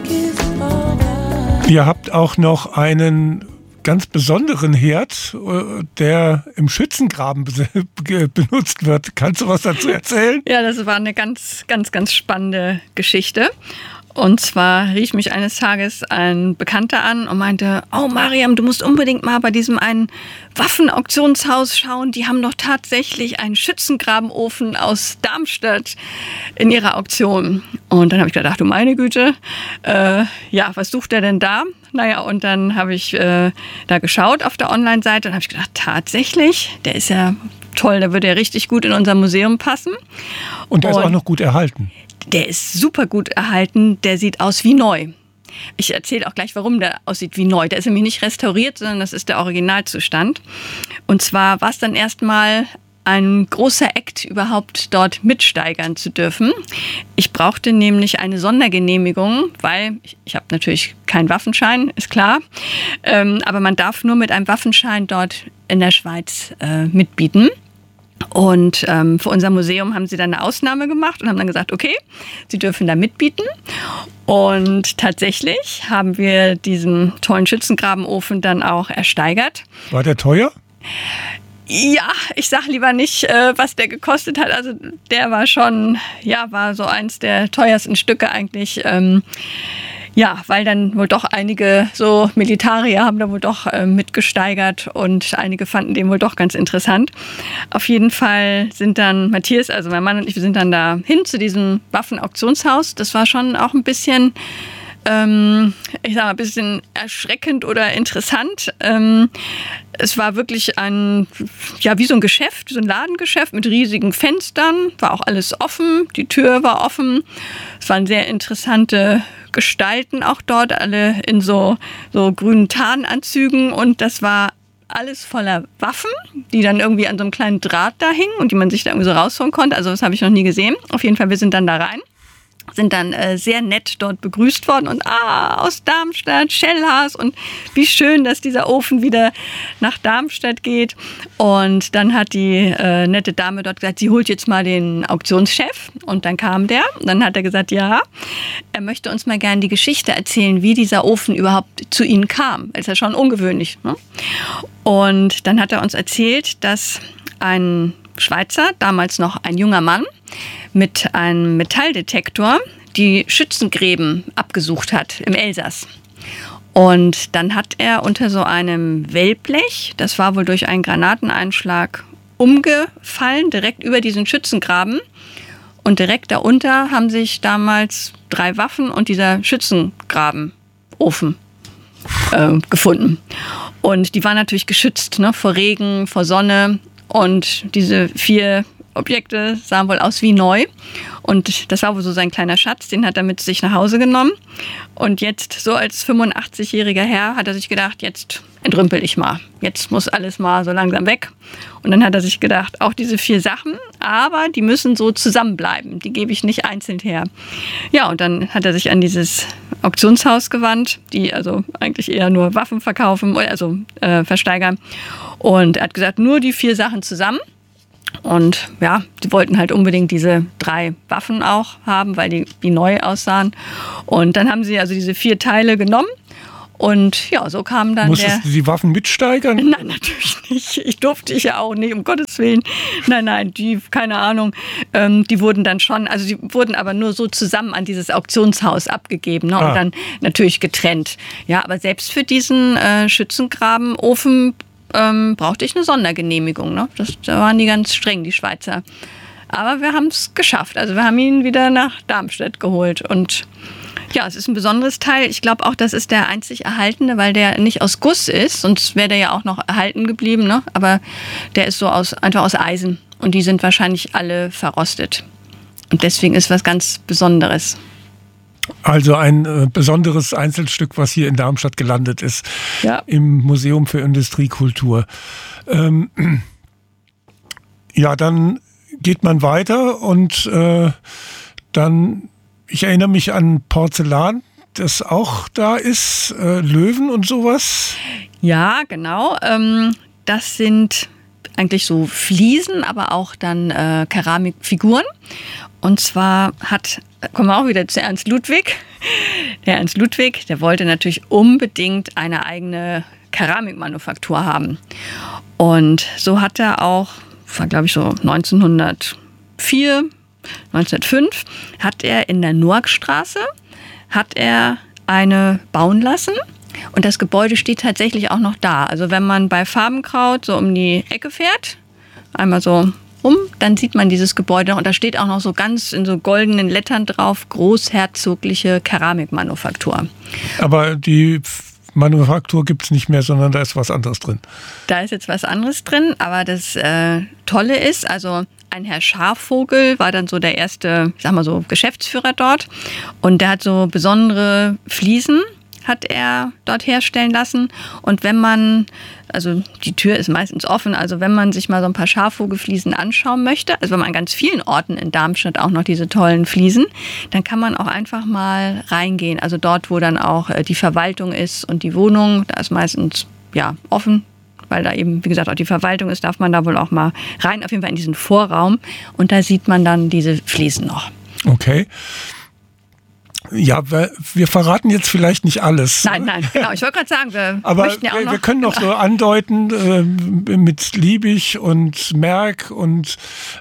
Ihr habt auch noch einen ganz besonderen Herd, der im Schützengraben benutzt wird. Kannst du was dazu erzählen? Ja, das war eine ganz spannende Geschichte. Und zwar rief mich eines Tages ein Bekannter an und meinte, oh Mariam, du musst unbedingt mal bei diesem einen Waffenauktionshaus schauen. Die haben doch tatsächlich einen Schützengramenofen aus Darmstadt in ihrer Auktion. Und dann habe ich gedacht, du meine Güte, was sucht der denn da? Naja, und dann habe ich da geschaut auf der Online-Seite und habe ich gedacht, tatsächlich, der ist ja toll, der würde ja richtig gut in unser Museum passen. Und der ist auch noch gut erhalten. Der ist super gut erhalten, der sieht aus wie neu. Ich erzähle auch gleich, warum der aussieht wie neu. Der ist nämlich nicht restauriert, sondern das ist der Originalzustand. Und zwar war es dann erstmal ein großer Akt, überhaupt dort mitsteigern zu dürfen. Ich brauchte nämlich eine Sondergenehmigung, weil ich habe natürlich keinen Waffenschein, ist klar. Aber man darf nur mit einem Waffenschein dort in der Schweiz mitbieten. Und für unser Museum haben sie dann eine Ausnahme gemacht und haben dann gesagt, okay, sie dürfen da mitbieten. Und tatsächlich haben wir diesen tollen Schützengrabenofen dann auch ersteigert. War der teuer? Ja, ich sag lieber nicht, was der gekostet hat. Also der war schon, war so eins der teuersten Stücke eigentlich. Weil dann wohl doch einige so Militarier haben da wohl doch mitgesteigert und einige fanden den wohl doch ganz interessant. Auf jeden Fall sind dann Matthias, also mein Mann und ich, wir sind dann da hin zu diesem Waffenauktionshaus. Das war schon auch ein bisschen, ein bisschen erschreckend oder interessant. Es war wirklich wie so ein Geschäft, so ein Ladengeschäft mit riesigen Fenstern, war auch alles offen, die Tür war offen. Es waren sehr interessante Gestalten auch dort, alle in so grünen Tarnanzügen und das war alles voller Waffen, die dann irgendwie an so einem kleinen Draht da hingen und die man sich da irgendwie so rausholen konnte. Also das habe ich noch nie gesehen. Auf jeden Fall, wir sind dann da rein. Sind dann sehr nett dort begrüßt worden und aus Darmstadt, Schellhaas und wie schön, dass dieser Ofen wieder nach Darmstadt geht. Und dann hat die nette Dame dort gesagt, sie holt jetzt mal den Auktionschef und dann kam der und dann hat er gesagt, ja, er möchte uns mal gerne die Geschichte erzählen, wie dieser Ofen überhaupt zu ihnen kam. Das ist ja schon ungewöhnlich, ne? Und dann hat er uns erzählt, dass ein Schweizer, damals noch ein junger Mann, mit einem Metalldetektor die Schützengräben abgesucht hat im Elsass. Und dann hat er unter so einem Wellblech, das war wohl durch einen Granateneinschlag umgefallen, direkt über diesen Schützengraben. Und direkt darunter haben sich damals 3 Waffen und dieser Schützengravenofen gefunden. Und die waren natürlich geschützt, ne, vor Regen, vor Sonne. Und diese 4 Objekte sahen wohl aus wie neu. Und das war wohl so sein kleiner Schatz, den hat er mit sich nach Hause genommen. Und jetzt, so als 85-jähriger Herr, hat er sich gedacht, jetzt entrümpel ich mal. Jetzt muss alles mal so langsam weg. Und dann hat er sich gedacht, auch diese 4 Sachen, aber die müssen so zusammenbleiben. Die gebe ich nicht einzeln her. Ja, und dann hat er sich an dieses Auktionshaus gewandt, die also eigentlich eher nur Waffen verkaufen, also versteigern. Und er hat gesagt, nur die 4 Sachen zusammen. Und ja, die wollten halt unbedingt diese 3 Waffen auch haben, weil die neu aussahen. Und dann haben sie also diese 4 Teile genommen. Und ja, so kam dann Musstest du die Waffen mitsteigern? Nein, natürlich nicht. Ich durfte ja auch nicht, um Gottes Willen. Nein, keine Ahnung. Die wurden dann schon, also die wurden aber nur so zusammen an dieses Auktionshaus abgegeben, ne? Und dann natürlich getrennt. Ja, aber selbst für diesen Schützengravenofen brauchte ich eine Sondergenehmigung. Ne? Da waren die ganz streng, die Schweizer. Aber wir haben es geschafft. Also wir haben ihn wieder nach Darmstadt geholt. Und ja, es ist ein besonderes Teil. Ich glaube auch, das ist der einzig erhaltene, weil der nicht aus Guss ist. Sonst wäre der ja auch noch erhalten geblieben. Ne? Aber der ist so einfach aus Eisen. Und die sind wahrscheinlich alle verrostet. Und deswegen ist was ganz Besonderes. Also ein besonderes Einzelstück, was hier in Darmstadt gelandet ist, im Museum für Industriekultur. Dann geht man weiter und dann, ich erinnere mich an Porzellan, das auch da ist, Löwen und sowas. Ja, genau. Das sind eigentlich so Fliesen, aber auch dann Keramikfiguren. Und zwar kommen wir auch wieder zu Ernst Ludwig. der Ernst Ludwig, der wollte natürlich unbedingt eine eigene Keramikmanufaktur haben. Und so hat er auch, war glaube ich so 1904, 1905, hat er in der Noackstraße eine bauen lassen. Und das Gebäude steht tatsächlich auch noch da. Also wenn man bei Farbenkraut so um die Ecke fährt, einmal so rum, dann sieht man dieses Gebäude noch. Und da steht auch noch so ganz in so goldenen Lettern drauf, großherzogliche Keramikmanufaktur. Aber die Manufaktur gibt es nicht mehr, sondern da ist was anderes drin. Da ist jetzt was anderes drin, aber das Tolle ist, also ein Herr Schafvogel war dann so der erste, ich sag mal so, Geschäftsführer dort. Und der hat so besondere Fliesen, hat er dort herstellen lassen. Und wenn man, also die Tür ist meistens offen, also wenn man sich mal so ein paar Schafvogelfliesen anschauen möchte, also wenn man an ganz vielen Orten in Darmstadt auch noch diese tollen Fliesen, dann kann man auch einfach mal reingehen. Also dort, wo dann auch die Verwaltung ist und die Wohnung, da ist meistens ja offen, weil da eben, wie gesagt, auch die Verwaltung ist, darf man da wohl auch mal rein, auf jeden Fall in diesen Vorraum. Und da sieht man dann diese Fliesen noch. Okay. Ja, wir verraten jetzt vielleicht nicht alles. Nein, genau. Ich wollte gerade sagen, aber möchten ja auch noch... wir können noch so andeuten mit Liebig und Merck und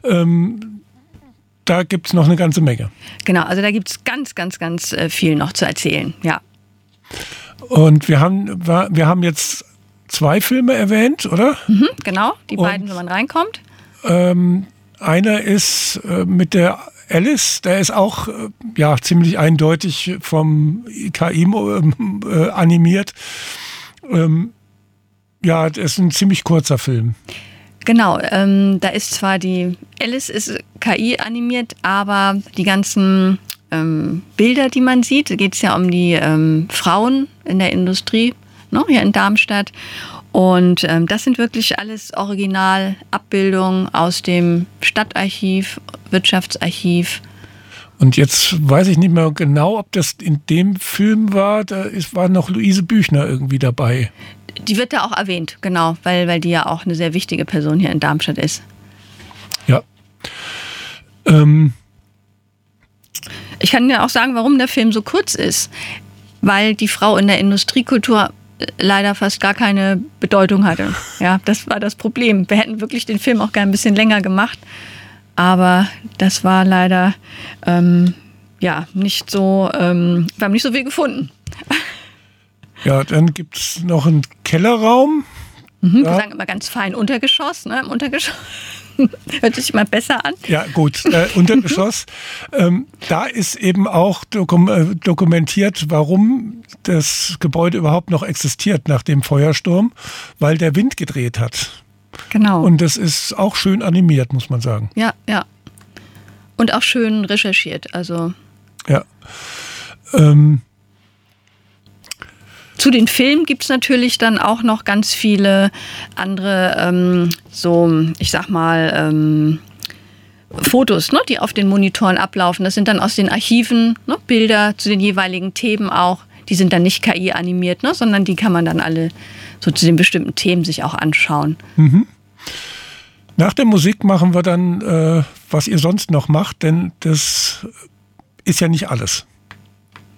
da gibt es noch eine ganze Menge. Genau, also da gibt es ganz, ganz, ganz viel noch zu erzählen, ja. Und wir haben jetzt 2 Filme erwähnt, oder? Mhm, genau, die beiden, wenn man reinkommt. Einer ist mit der Alice, der ist auch ziemlich eindeutig vom KI animiert. Das ist ein ziemlich kurzer Film. Genau, da ist zwar die Alice ist KI animiert, aber die ganzen Bilder, die man sieht, da geht es ja um die Frauen in der Industrie, ne, hier in Darmstadt. Und das sind wirklich alles Originalabbildungen aus dem Stadtarchiv, Wirtschaftsarchiv. Und jetzt weiß ich nicht mehr genau, ob das in dem Film war. War noch Luise Büchner irgendwie dabei. Die wird da auch erwähnt, genau, weil die ja auch eine sehr wichtige Person hier in Darmstadt ist. Ja. Ich kann dir auch sagen, warum der Film so kurz ist. Weil die Frau in der Industriekultur leider fast gar keine Bedeutung hatte. Ja, das war das Problem. Wir hätten wirklich den Film auch gerne ein bisschen länger gemacht, aber das war leider nicht so, wir haben nicht so viel gefunden. Ja, dann gibt es noch einen Kellerraum. Wir sagen immer ganz fein Untergeschoss, ne? Im Untergeschoss. Hört sich immer besser an. Ja, gut, Untergeschoss. Da ist eben auch dokumentiert, warum das Gebäude überhaupt noch existiert nach dem Feuersturm, weil der Wind gedreht hat. Genau. Und das ist auch schön animiert, muss man sagen. Ja. Und auch schön recherchiert. Also. Ja. Zu den Filmen gibt es natürlich dann auch noch ganz viele andere, Fotos, ne, die auf den Monitoren ablaufen. Das sind dann aus den Archiven, ne, Bilder zu den jeweiligen Themen auch. Die sind dann nicht KI animiert, ne, sondern die kann man dann alle so zu den bestimmten Themen sich auch anschauen. Mhm. Nach der Musik machen wir dann, was ihr sonst noch macht, denn das ist ja nicht alles.